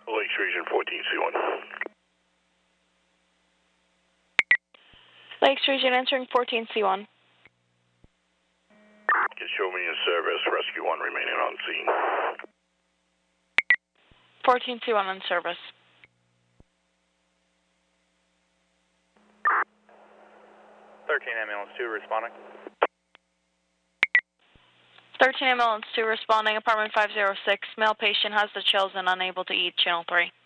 Lakes Region 14C1. Lakes Region entering 14C1. Can show me in service. Rescue 1 remaining on scene. 14C1 in service. 13 ambulance 2 responding. 13 ambulance 2 responding, apartment 506. Male patient has the chills and unable to eat, channel 3.